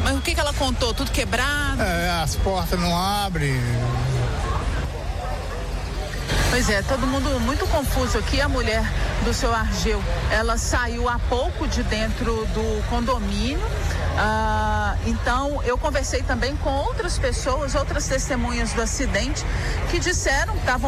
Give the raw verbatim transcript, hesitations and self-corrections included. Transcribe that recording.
Mas o que que ela contou? Tudo quebrado? É, as portas não abrem. Pois é, todo mundo muito confuso aqui. A mulher do seu Argeu, ela saiu há pouco de dentro do condomínio. Ah, então eu conversei também com outras pessoas, outras testemunhas do acidente, que disseram que estavam